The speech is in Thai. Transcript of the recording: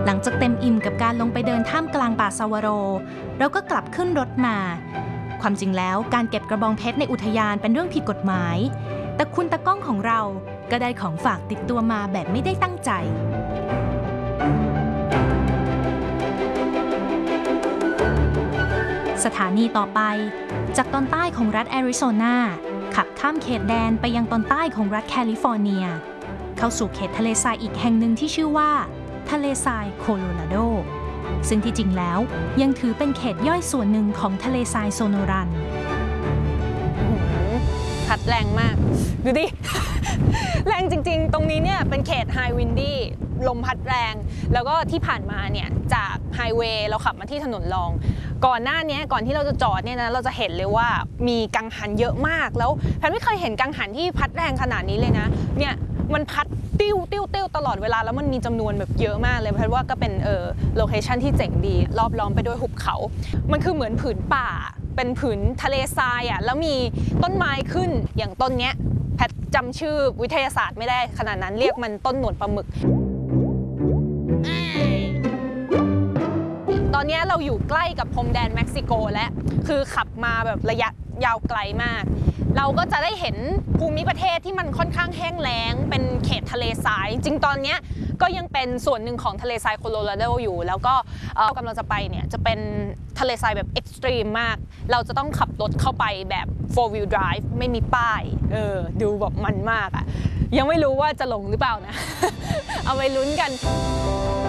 หลังจากเต็มอิ่มกับการลงไปเดินท่ามกลางป่าซาวาโรเราก็กลับขึ้นรถมาความจริงแล้วการเก็บกระบองเพชรในอุทยานเป็นเรื่องผิดกฎหมายแต่คุณตากล้องของเราก็ได้ของฝากติดตัวมาแบบไม่ได้ตั้งใจสถานีต่อไปจากตอนใต้ของรัฐแอริโซนาขับข้ามเขตแดนไปยังตอนใต้ของรัฐแคลิฟอร์เนียเข้าสู่เขตทะเลทรายอีกแห่งหนึ่งที่ชื่อว่าทะเลทรายโคโลราโดซึ่งที่จริงแล้วยังถือเป็นเขตย่อยส่วนหนึ่งของทะเลทรายโซโนรันพัดแรงมากดูดิ แรงจริงๆตรงนี้เนี่ยเป็นเขตไฮวินดี้ลมพัดแรงแล้วก็ที่ผ่านมาเนี่ยจากไฮเวย์เราขับมาที่ถนนรองก่อนหน้านี้ก่อนที่เราจะจอดเนี่ยนะเราจะเห็นเลยว่ามีกังหันเยอะมากแล้วแพนไม่เคยเห็นกังหันที่พัดแรงขนาดนี้เลยนะเนี่ยมันพัดติ้วตลอดเวลาแล้วมันมีจำนวนแบบเยอะมากเลยแพนว่าก็เป็นโลเคชั่นที่เจ๋งดีรอบล้อมไปด้วยหุบเขามันคือเหมือนผืนป่าเป็นผืนทะเลทรายอ่ะแล้วมีต้นไม้ขึ้นอย่างต้นเนี้ยแพทจำชื่อวิทยาศาสตร์ไม่ได้ขนาดนั้นเรียกมันต้นหนวดปลาหมึกตอนนี้เราอยู่ใกล้กับพรมแดนเม็กซิโกและคือขับมาแบบระยะยาวไกลมากเราก็จะได้เห็นภูมิประเทศที่มันค่อนข้างแห้งแล้งเป็นเขตทะเลทรายจริงตอนนี้ก็ยังเป็นส่วนหนึ่งของทะเลทรายโคโลราโดอยู่แล้วก็กำลังจะไปเนี่ยจะเป็นทะเลทรายแบบเอ็กซ์ตรีมมากเราจะต้องขับรถเข้าไปแบบ 4 wheel drive ไม่มีป้ายดูแบบมันมากอะยังไม่รู้ว่าจะหลงหรือเปล่านะ เอาไปลุ้นกัน